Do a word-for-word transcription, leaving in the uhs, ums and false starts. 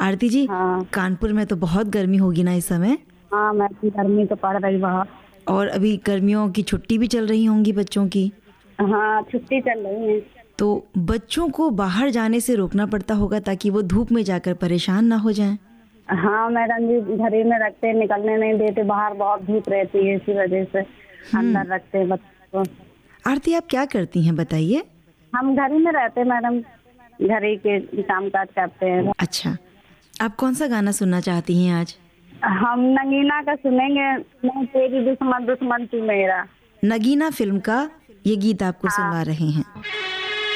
आरती जी, हाँ कानपुर में तो बहुत गर्मी होगी ना इस समय। हाँ मैं गर्मी तो पड़ रही बहुत। और अभी गर्मियों की छुट्टी भी चल रही होंगी बच्चों की। हाँ छुट्टी चल रही है। तो बच्चों को बाहर जाने से रोकना पड़ता होगा ताकि वो धूप में जाकर परेशान ना हो जाएं। हाँ मैडम जी, घर ही में रखते, निकलने नहीं देते, बाहर बहुत धूप रहती है, इसी वजह से अंदर रखते हैं बच्चों को। आरती, आप क्या करती हैं बताइए। हम घर ही में रहते मैडम, घर ही के काम काज करते हैं। अच्छा, आप कौन सा गाना सुनना चाहती हैं आज? हम नगीना का सुनेंगे, मैं तेरी दुश्मन दुश्मन तू मेरा। नगीना फिल्म का ये गीत आपको हाँ सुनवा रहे हैं।